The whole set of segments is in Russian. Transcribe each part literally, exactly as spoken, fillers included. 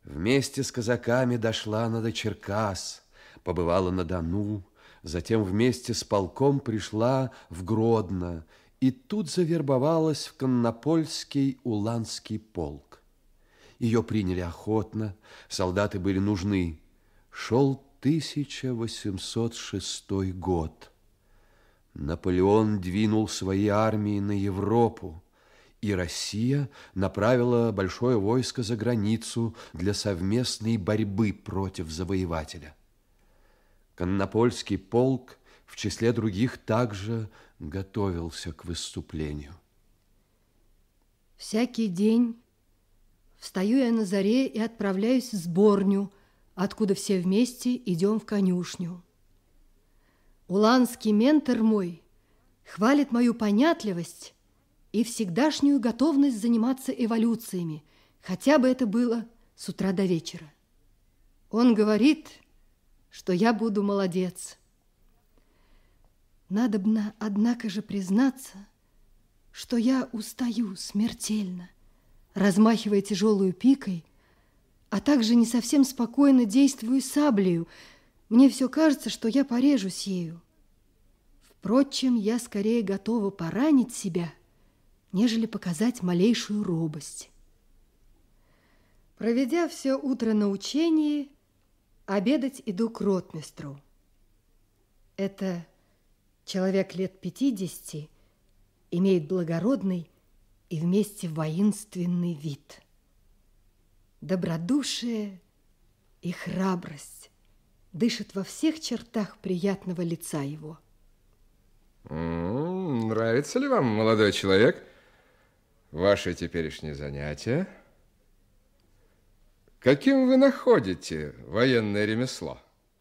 Вместе с казаками дошла она до Черкас, побывала на Дону, затем вместе с полком пришла в Гродно и тут завербовалась в Коннопольский уланский полк. Ее приняли охотно, солдаты были нужны. Шел тысяча восемьсот шестой год. Наполеон двинул свои армии на Европу, и Россия направила большое войско за границу для совместной борьбы против завоевателя. Коннопольский полк в числе других также готовился к выступлению. Всякий день встаю я на заре и отправляюсь в Сборню, откуда все вместе идем в конюшню. Уланский ментор мой хвалит мою понятливость и всегдашнюю готовность заниматься эволюциями, хотя бы это было с утра до вечера. Он говорит, что я буду молодец. Надобно, однако же, признаться, что я устаю смертельно, размахивая тяжелую пикой, а также не совсем спокойно действую саблею. Мне все кажется, что я порежусь ею. Впрочем, я скорее готова поранить себя, нежели показать малейшую робость. Проведя все утро на учении, обедать иду к ротмистру. Это человек лет пятидесяти, имеет благородный и вместе воинственный вид. Добродушие и храбрость дышат во всех чертах приятного лица его. М-м, нравится ли вам, молодой человек, ваше теперешнее занятие? Каким вы находите военное ремесло?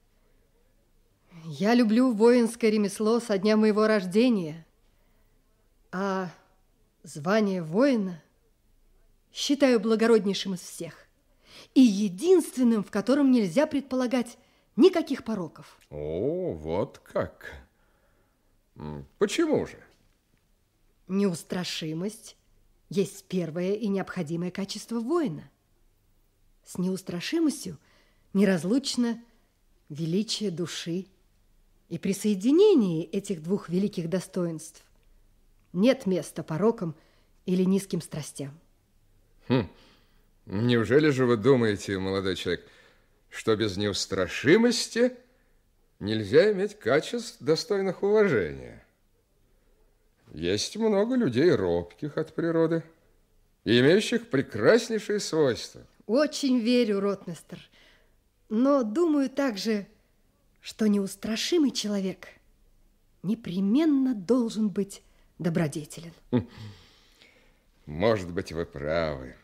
Я люблю воинское ремесло со дня моего рождения, а звание воина считаю благороднейшим из всех и единственным, в котором нельзя предполагать никаких пороков. О, вот как. Почему же? Неустрашимость есть первое и необходимое качество воина. С неустрашимостью неразлучно величие души. И при соединении этих двух великих достоинств нет места порокам или низким страстям. Хм. Неужели же вы думаете, молодой человек, что без неустрашимости нельзя иметь качеств, достойных уважения? Есть много людей робких от природы и имеющих прекраснейшие свойства. Очень верю, ротмистр, но думаю также, что неустрашимый человек непременно должен быть добродетелен. Может быть, вы правы.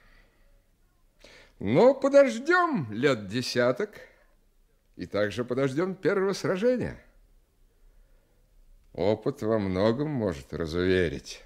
Но подождем лет десяток и также подождем первого сражения. Опыт во многом может разуверить.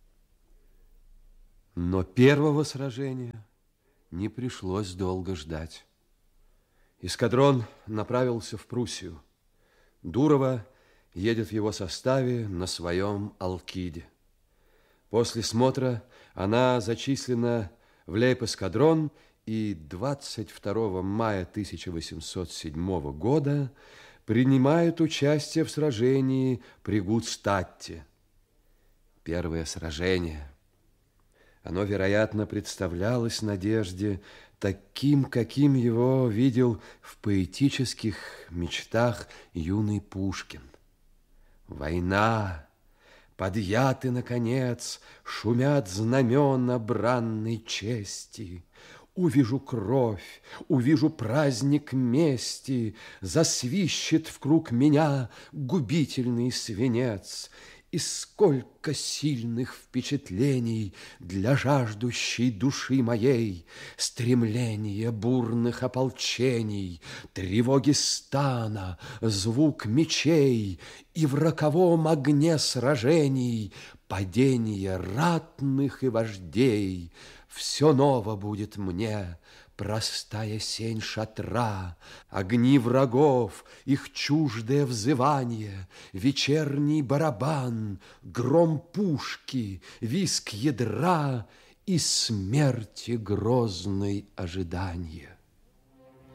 Но первого сражения не пришлось долго ждать. Эскадрон направился в Пруссию. Дурова едет в его составе на своем Алкиде. После смотра она зачислена в лейб-эскадрон и двадцать второго мая тысяча восемьсот седьмого года принимает участие в сражении при Гудстадте. Первое сражение. Оно, вероятно, представлялось Надежде таким, каким его видел в поэтических мечтах юный Пушкин. Война, подъяты, наконец, шумят знамена бранной чести. Увижу кровь, увижу праздник мести, засвищет вкруг меня губительный свинец. И сколько сильных впечатлений для жаждущей души моей, стремления бурных ополчений, тревоги стана, звук мечей и в роковом огне сражений падения ратных и вождей. Все ново будет мне, простая сень шатра, огни врагов, их чуждое взывание, вечерний барабан, гром пушки, виск ядра и смерти грозной ожидание.